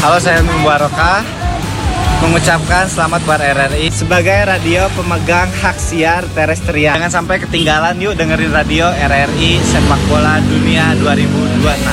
Halo, saya Mubarokah mengucapkan selamat buat RRI sebagai radio pemegang hak siar terestrial. Jangan sampai ketinggalan, yuk dengerin radio RRI Sepak Bola Dunia 2026.